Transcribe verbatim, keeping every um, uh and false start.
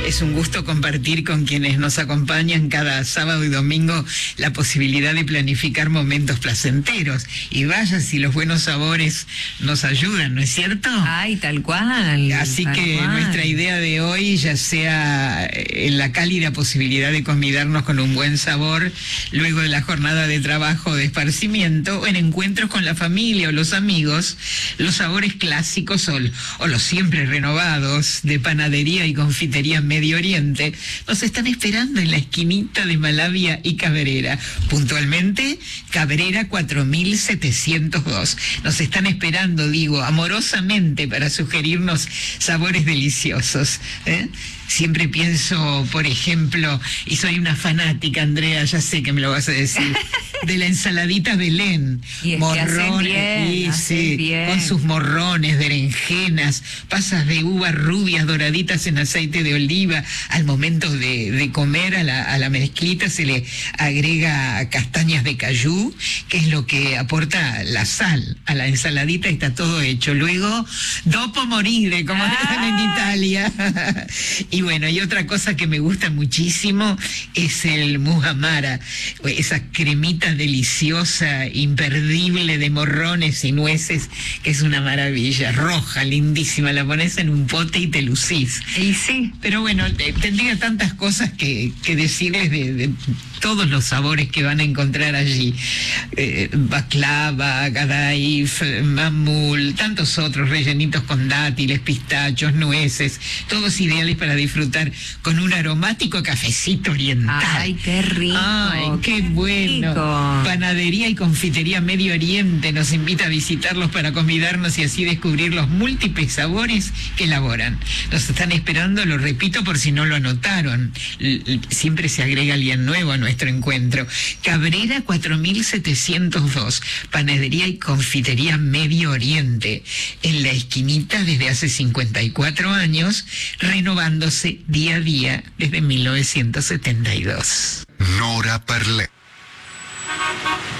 Es un gusto compartir con quienes nos acompañan cada sábado y domingo la posibilidad de planificar momentos placenteros. Y vaya si los buenos sabores nos ayudan, ¿no es cierto? Ay, tal cual. Así tal que cual. nuestra idea de hoy, ya sea en la cálida posibilidad de convidarnos con un buen sabor luego de la jornada de trabajo o de esparcimiento, o en encuentros con la familia o los amigos, los sabores clásicos o, o los siempre renovados de panadería y confitería Medio Oriente nos están esperando en la esquinita de Malavia y Cabrera, puntualmente Cabrera cuatro mil setecientos dos. Nos están esperando, digo, amorosamente para sugerirnos sabores deliciosos, ¿eh? Siempre pienso, por ejemplo, y soy una fanática, Andrea, ya sé que me lo vas a decir, de la ensaladita Belén. Y es que hacen bien, y hacen sí, bien. con sus morrones, berenjenas, pasas de uvas rubias doraditas en aceite de oliva. Al momento de, de comer a la, a la mezclita se le agrega castañas de cayú, que es lo que aporta la sal a la ensaladita, y está todo hecho. Luego, dopo morire, como Ah. dicen en Italia. Y bueno, y otra cosa que me gusta muchísimo es el muhamara, esa cremita deliciosa, imperdible de morrones y nueces, que es una maravilla, roja, lindísima, la pones en un pote y te lucís. Y sí. Pero bueno, eh, tendría tantas cosas que, que decirles de, de todos los sabores que van a encontrar allí. Eh, baklava, gadaif, mamul, tantos otros rellenitos con dátiles, pistachos, nueces, todos ideales para disfrutar con un aromático cafecito oriental. Ay, qué rico. Ay, qué, qué bueno. rico. Panadería y confitería Medio Oriente nos invita a visitarlos para convidarnos y así descubrir los múltiples sabores que elaboran. Nos están esperando, lo repito por si no lo anotaron. L- l- siempre se agrega alguien nuevo a nuestro encuentro. Cabrera cuatro mil setecientos dos, Panadería y confitería Medio Oriente, en la esquinita desde hace cincuenta y cuatro años, renovándose día a día desde mil novecientos setenta y dos. Nora Parlé.